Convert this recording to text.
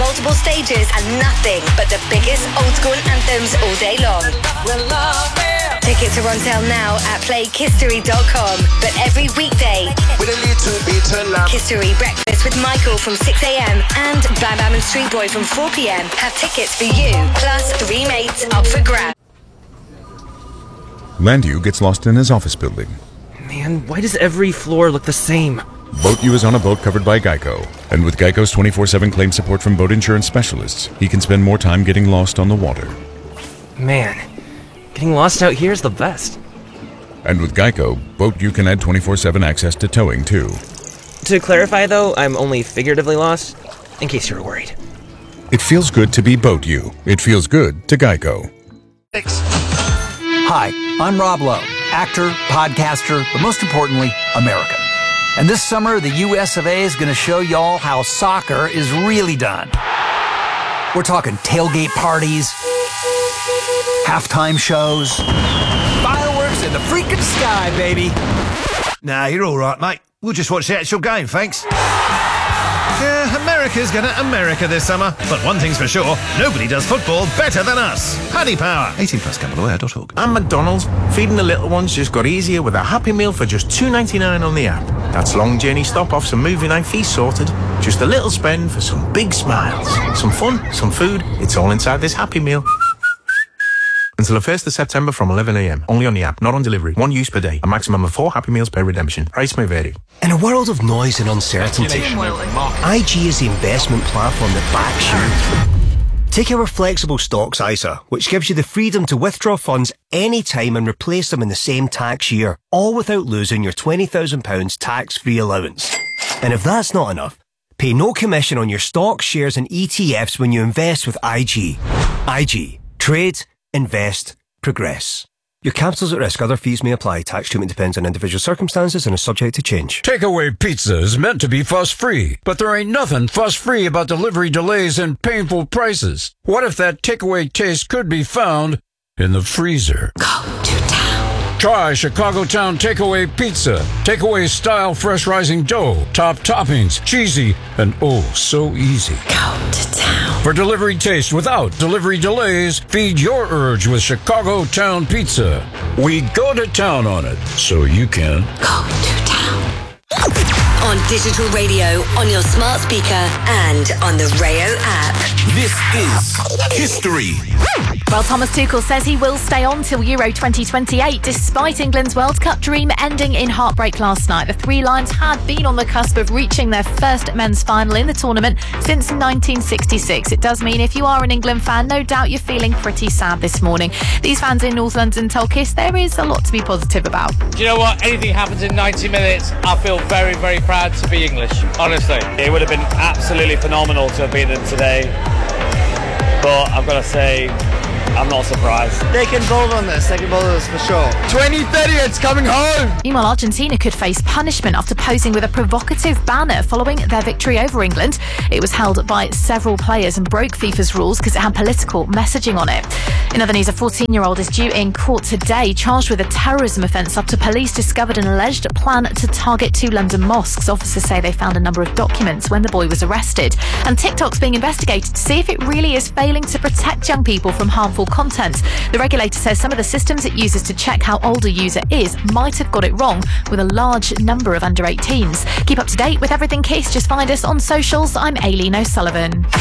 multiple stages and nothing but the biggest old school anthems all day long. Tickets are on sale now at playkistory.com. But every weekday, with a little bit of love, Kistory Breakfast with Michael from 6am and Bam Bam and Street Boy from 4pm have tickets for you, plus 3 mates up for grabs. Landu gets lost in his office building. Man, why does every floor look the same? Boat U is on a boat covered by Geico. And with Geico's 24/7 claim support from boat insurance specialists, he can spend more time getting lost on the water. Man, getting lost out here is the best. And with Geico, Boat U can add 24/7 access to towing, too. To clarify, though, I'm only figuratively lost, in case you're worried. It feels good to be Boat U. It feels good to Geico. Hi, I'm Rob Lowe, actor, podcaster, but most importantly, American. And this summer, the US of A is going to show y'all how soccer is really done. We're talking tailgate parties, halftime shows, fireworks in the freaking sky, baby. Nah, you're all right, mate. We'll just watch the actual game, thanks. Yeah, America's gonna America this summer. But one thing's for sure, nobody does football better than us. Paddy Power. 18 plus gambleware.org. And McDonald's, feeding the little ones just got easier with a Happy Meal for just $2.99 on the app. That's long journey stop-offs and movie night feast sorted. Just a little spend for some big smiles. Some fun, some food, it's all inside this Happy Meal. Until the 1st of September from 11am. Only on the app, not on delivery. 1 use per day. A maximum of 4 Happy Meals per redemption. Price may vary. In a world of noise and uncertainty, IG is the investment platform that backs you. Take our flexible stocks ISA, which gives you the freedom to withdraw funds anytime and replace them in the same tax year, all without losing your £20,000 tax-free allowance. And if that's not enough, pay no commission on your stocks, shares and ETFs when you invest with IG. IG. Trade, invest, progress. Your capital's at risk. Other fees may apply. Tax treatment depends on individual circumstances and is subject to change. Takeaway pizza is meant to be fuss-free, but there ain't nothing fuss-free about delivery delays and painful prices. What if that takeaway taste could be found in the freezer? Go to town. Try Chicago Town Takeaway Pizza. Takeaway style fresh rising dough, top toppings, cheesy, and oh, so easy. Go to town. For delivery taste without delivery delays, feed your urge with Chicago Town Pizza. We go to town on it, so you can. Go to town. On digital radio, on your smart speaker, and on the Rayo app. This is History. Well, Thomas Tuchel says he will stay on till Euro 2028, despite England's World Cup dream ending in heartbreak last night. The Three Lions had been on the cusp of reaching their first men's final in the tournament since 1966. It does mean if you are an England fan, no doubt you're feeling pretty sad this morning. These fans in North London told Kiss there is a lot to be positive about. Do you know what? Anything happens in 90 minutes, I feel very, very proud to be English, honestly. It would have been absolutely phenomenal to have beaten them today, but I've got to say, I'm not surprised. They can build on this. They can build on this for sure. 2030, it's coming home! Meanwhile, Argentina could face punishment after posing with a provocative banner following their victory over England. It was held by several players and broke FIFA's rules because it had political messaging on it. In other news, a 14-year-old is due in court today, charged with a terrorism offence after police discovered an alleged plan to target 2 London mosques. Officers say they found a number of documents when the boy was arrested. And TikTok's being investigated to see if it really is failing to protect young people from harmful content. The regulator says some of the systems it uses to check how old a user is might have got it wrong, with a large number of under 18s. Keep up to date with everything Kiss. Just find us on socials. I'm Aileen O'Sullivan.